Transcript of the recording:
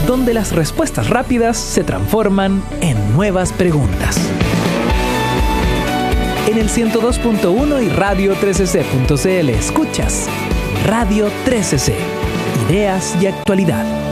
donde las respuestas rápidas se transforman en nuevas preguntas. En el 102.1 y radio13c.cl escuchas Radio 13C, ideas y actualidad.